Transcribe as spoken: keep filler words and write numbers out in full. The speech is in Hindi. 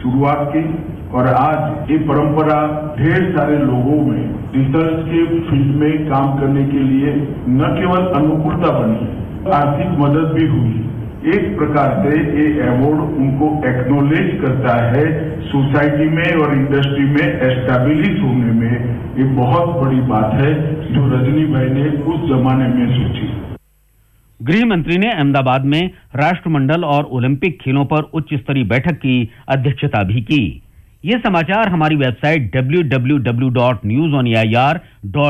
शुरुआत की और आज ये परंपरा ढेर सारे लोगों में रिसर्च के फील्ड में काम करने के लिए न केवल अनुकूलता बनी, आर्थिक मदद भी हुई। एक प्रकार से ये अवार्ड उनको एक्नॉलेज करता है सोसाइटी में और इंडस्ट्री में एस्टैब्लिश होने में। ये बहुत बड़ी बात है जो रजनी भाई ने उस जमाने में सोची। गृह मंत्री ने अहमदाबाद में राष्ट्रमंडल और ओलंपिक खेलों पर उच्च स्तरीय बैठक की अध्यक्षता भी की। ये समाचार हमारी website W W W dot news on A I R dot